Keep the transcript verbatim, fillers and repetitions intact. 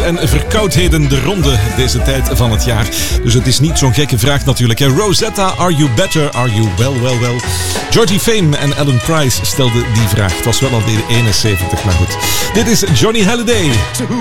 En verkoudheden de ronde deze tijd van het jaar. Dus het is niet zo'n gekke vraag natuurlijk. Hè? Rosetta, are you better? Are you well, well, well? Georgie Fame en Alan Price stelden die vraag. Het was wel al de eenenzeventig, maar goed. Dit is Johnny Hallyday.